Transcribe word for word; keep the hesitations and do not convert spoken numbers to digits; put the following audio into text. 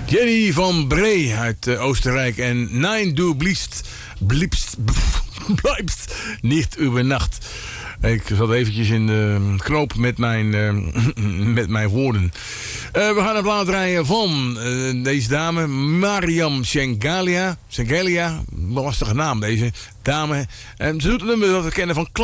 Jenny van Bree uit uh, Oostenrijk. En Nein, du bliebst, bliebst, blijft niet über Nacht. Ik zat eventjes in de knoop met mijn, uh, met mijn woorden. Uh, we gaan een plaat draaien van uh, deze dame, Mariam Shengalia. Shengalia, lastige naam deze dame. En ze doet een nummer dat we kennen van